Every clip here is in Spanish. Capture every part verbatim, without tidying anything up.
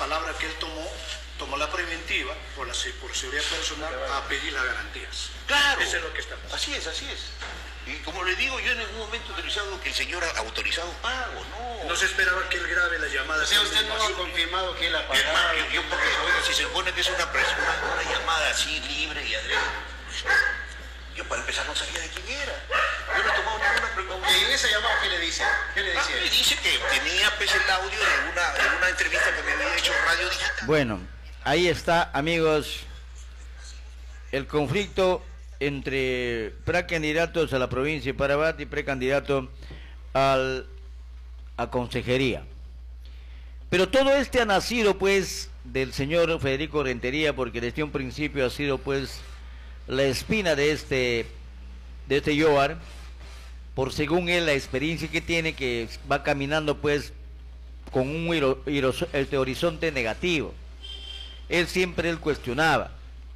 palabra que él tomó, tomó la preventiva, por, la, por seguridad personal, a pedir las garantías. Claro. Eso es lo que está pasando. Así es, así es. Y como le digo, yo en ningún momento he autorizado que el señor ha autorizado pago, no. No se esperaba que él grabe las llamadas. O sea, usted no ha confirmado que él ha pagado. Yo, yo porque, oiga, si se supone que es una, una, una llamada así, libre y adrede, yo para empezar no sabía de quién era. Yo no he tomado ninguna precaución. ¿Y en esa llamada qué le dice? ¿Qué le decía? Ah, me dice que tenía pues, el audio de una, de una entrevista que me había hecho Radio Digital. Bueno, ahí está, amigos, el conflicto entre precandidatos a la provincia de Parabat y precandidato al, a consejería. Pero todo este ha nacido pues del señor Federico Rentería, porque desde un principio ha sido pues la espina de este de este Yoar, por según él la experiencia que tiene, que va caminando pues con un hiro, hiro, este horizonte negativo. Él siempre él cuestionaba,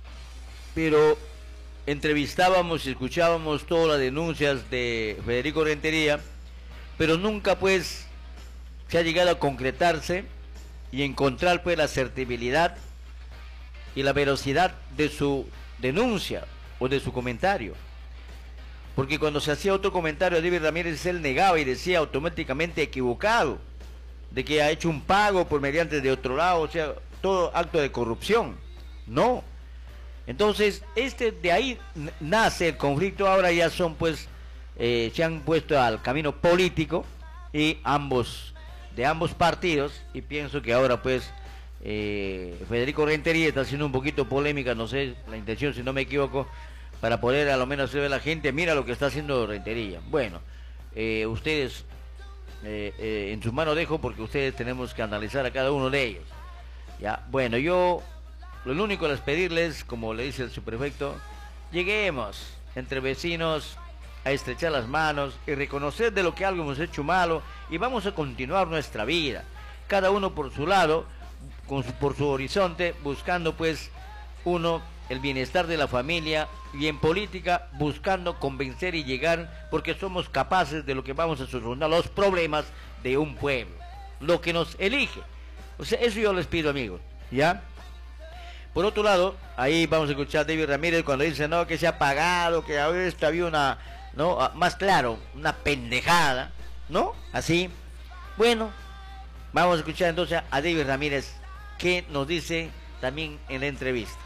pero entrevistábamos y escuchábamos todas las denuncias de Federico Rentería, pero nunca pues se ha llegado a concretarse y encontrar pues la asertibilidad y la velocidad de su denuncia o de su comentario. Porque cuando se hacía otro comentario a David Ramírez, él negaba y decía automáticamente equivocado, de que ha hecho un pago por mediante de otro lado, o sea, todo acto de corrupción. No. Entonces, este de ahí nace el conflicto. Ahora ya son pues, eh, se han puesto al camino político y ambos, de ambos partidos, y pienso que ahora pues eh, Federico Rentería está haciendo un poquito polémica, no sé, la intención si no me equivoco, para poder a lo menos hacer a la gente, mira lo que está haciendo Rentería. Bueno, eh, ustedes, eh, eh, en sus manos dejo, porque ustedes tenemos que analizar a cada uno de ellos. Ya, bueno, yo lo único que es pedirles, como le dice el subprefecto, lleguemos entre vecinos a estrechar las manos y reconocer de lo que algo hemos hecho malo, y vamos a continuar nuestra vida, cada uno por su lado, con su, por su horizonte, buscando pues uno el bienestar de la familia, y en política buscando convencer y llegar, porque somos capaces de lo que vamos a solucionar los problemas de un pueblo, lo que nos elige. O sea, eso yo les pido, amigos, ¿ya? Por otro lado, ahí vamos a escuchar a David Ramírez cuando dice, no, que se ha pagado, que ahora había una, no, más claro, una pendejada, ¿no? Así. Bueno, vamos a escuchar entonces a David Ramírez, que nos dice también en la entrevista.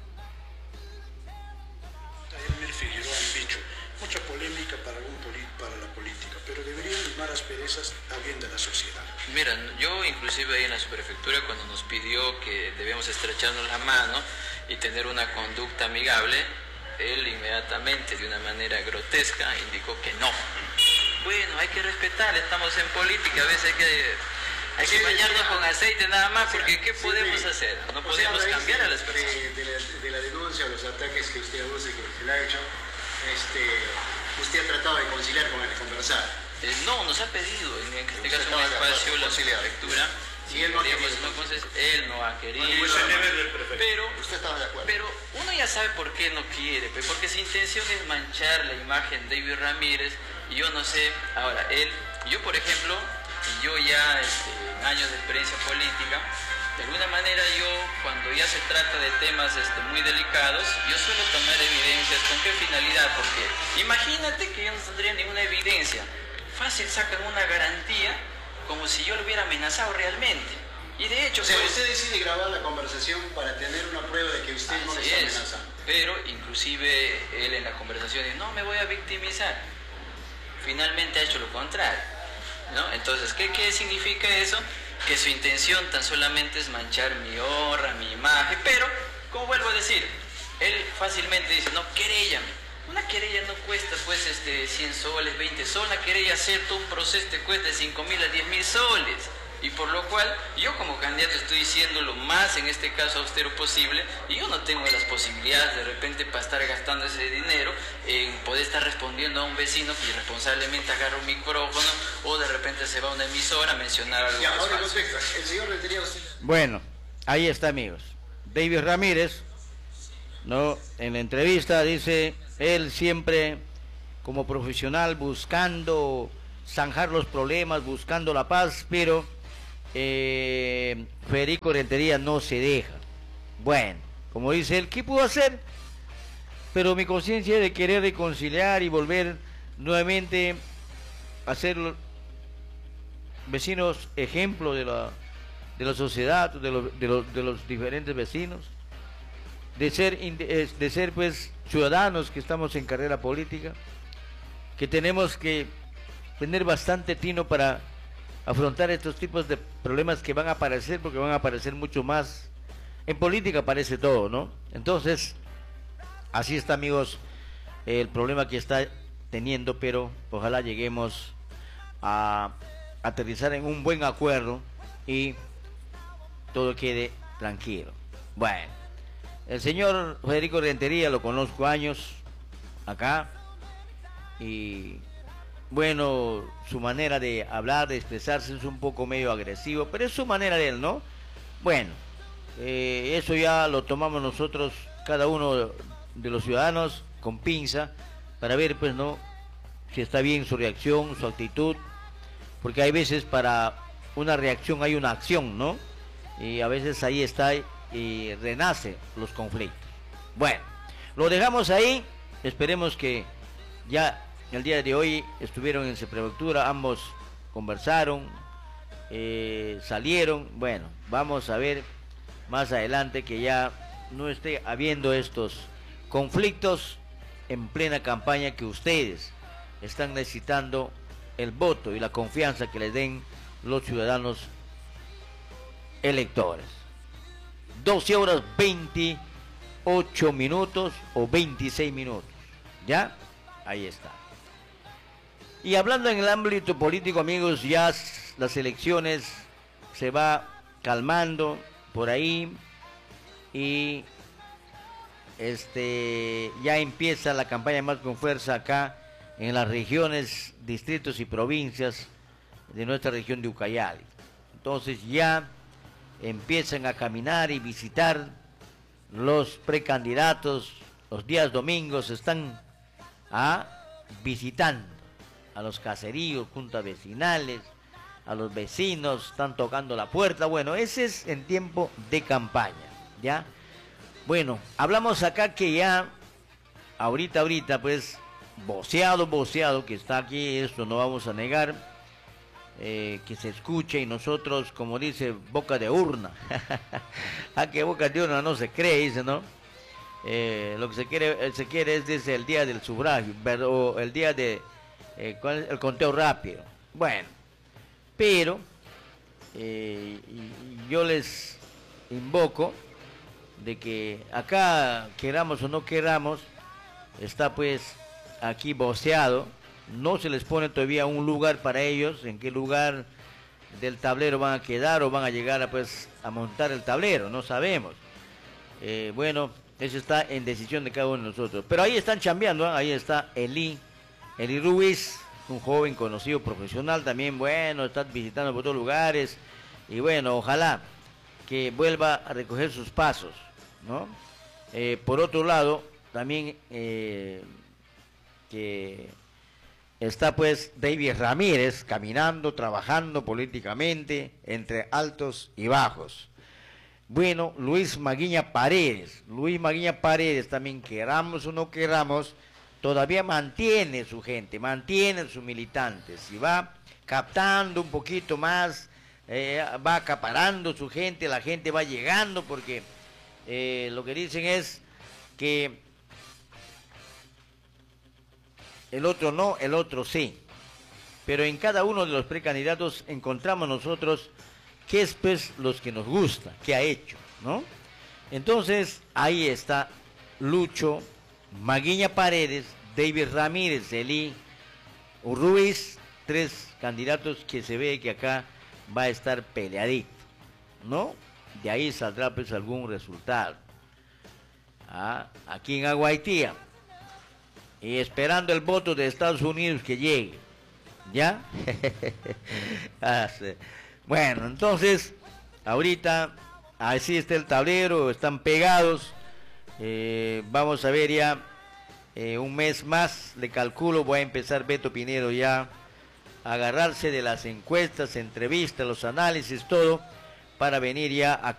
Elmer Figueroa han dicho, mucha polémica para, algún para la política, pero deberían limar asperezas a bien de la sociedad. Mira, yo inclusive ahí en la subprefectura, cuando nos pidió que debíamos estrecharnos la mano y tener una conducta amigable, él inmediatamente, de una manera grotesca, indicó que no. Bueno, hay que respetar, estamos en política, a veces hay que, hay que bañarnos con aceite nada más, porque ¿qué podemos hacer? No podemos cambiar a las personas. De, de, la, de la denuncia, los ataques que usted aduce que se le ha hecho, este, usted ha tratado de conciliar con él, de conversar. Eh, no, nos ha pedido, en este caso un espacio, la subprefectura. Si él no, digamos, no, entonces, él no ha querido, pues el deber del prefecto. pero, usted estaba de acuerdo. Pero uno ya sabe por qué no quiere, porque su intención es manchar la imagen de David Ramírez, y yo no sé, ahora, él, yo por ejemplo, yo ya este, en años de experiencia política, de alguna manera yo, cuando ya se trata de temas este, muy delicados, yo suelo tomar evidencias. ¿Con qué finalidad? Porque imagínate que yo no tendría ninguna evidencia. Fácil sacan una garantía como si yo lo hubiera amenazado realmente. Y de hecho, o sea, pues, usted decide grabar la conversación para tener una prueba de que usted no le está es, amenazando. pero inclusive él en la conversación dice, no me voy a victimizar. Finalmente ha hecho lo contrario, ¿no? Entonces, ¿qué, qué significa eso? Que su intención tan solamente es manchar mi honra, mi imagen, pero, como vuelvo a decir, él fácilmente dice, no, queréllame. Una querella no cuesta pues este cien soles, veinte soles, una querella hacer todo un proceso te cuesta de cinco mil a diez mil soles. Y por lo cual, yo como candidato estoy diciendo lo más, en este caso, austero posible, y yo no tengo las posibilidades de repente para estar gastando ese dinero en poder estar respondiendo a un vecino que irresponsablemente agarra un micrófono, o de repente se va a una emisora a mencionar algo. Ya, ahora contexto, el señor Rentería usted... Bueno, ahí está, amigos. David Ramírez, ¿no? En la entrevista dice, él siempre como profesional buscando zanjar los problemas, buscando la paz, pero eh, Federico Rentería no se deja. Bueno, como dice él, ¿qué pudo hacer? Pero mi conciencia de querer reconciliar y volver nuevamente a ser vecinos ejemplo de la, de la sociedad, de los, de, los, de los diferentes vecinos, de ser, de ser pues ciudadanos que estamos en carrera política, que tenemos que tener bastante tino para afrontar estos tipos de problemas que van a aparecer, porque van a aparecer mucho más. En política aparece todo, ¿no? Entonces, así está, amigos, el problema que está teniendo, pero ojalá lleguemos a aterrizar en un buen acuerdo y todo quede tranquilo. Bueno, el señor Federico Rentería lo conozco años acá y bueno, su manera de hablar, de expresarse es un poco medio agresivo, pero es su manera de él, ¿no? Bueno, eh, eso ya lo tomamos nosotros, cada uno de los ciudadanos, con pinza, para ver, pues, ¿no?, si está bien su reacción, su actitud, porque hay veces para una reacción hay una acción, ¿no? Y a veces ahí está y renace los conflictos. Bueno, lo dejamos ahí, esperemos que ya el día de hoy estuvieron en prefectura, ambos conversaron, eh, salieron. Bueno, vamos a ver más adelante que ya no esté habiendo estos conflictos en plena campaña, que ustedes están necesitando el voto y la confianza que les den los ciudadanos electores. doce horas veintiocho minutos o veintiséis minutos, ¿ya? Ahí está. Y hablando en el ámbito político, amigos, ya las elecciones se va calmando por ahí y este ya empieza la campaña más con fuerza acá en las regiones, distritos y provincias de nuestra región de Ucayali. Entonces ya empiezan a caminar y visitar los precandidatos. Los días domingos están a visitando a los caseríos, juntas vecinales, a los vecinos, están tocando la puerta. Bueno, ese es en tiempo de campaña, ¿ya? Bueno, hablamos acá que ya, ahorita, ahorita, pues, voceado, voceado, que está aquí, esto no vamos a negar, eh, que se escuche, y nosotros, como dice, boca de urna. A que boca de urna no se cree, dice, ¿no? Eh, lo que se quiere, se quiere es desde el día del sufragio, o el día de eh, el conteo rápido. Bueno, pero eh, y yo les invoco de que acá, queramos o no queramos, está pues aquí voceado, no se les pone todavía un lugar para ellos, en qué lugar del tablero van a quedar o van a llegar a pues a montar el tablero, no sabemos. Eh, bueno, eso está en decisión de cada uno de nosotros, pero ahí están chambeando, ¿eh? Ahí está Eli, Eli Ruiz, un joven conocido profesional también, bueno, está visitando por todos lugares, y bueno, ojalá que vuelva a recoger sus pasos, ¿no? Eh, por otro lado, también eh, que está pues David Ramírez caminando, trabajando políticamente entre altos y bajos. Bueno, Luis Maguiña Paredes, Luis Maguiña Paredes también, queramos o no queramos, todavía mantiene su gente, mantiene sus militantes y va captando un poquito más, eh, va acaparando su gente, la gente va llegando porque eh, lo que dicen es que el otro no, el otro sí. Pero en cada uno de los precandidatos encontramos nosotros qué es pues los que nos gusta, qué ha hecho, ¿no? Entonces, ahí está Lucho, Maguiña Paredes, David Ramírez, Eli Ruiz, tres candidatos que se ve que acá va a estar peleadito, ¿no? De ahí saldrá pues algún resultado. Ah, aquí en Aguaitía. Y esperando el voto de Estados Unidos que llegue, ¿ya? Bueno, entonces, ahorita, así está el tablero, están pegados, eh, vamos a ver ya, eh, un mes más, le calculo, voy a empezar Beto Pinedo ya agarrarse de las encuestas, entrevistas, los análisis, todo, para venir ya a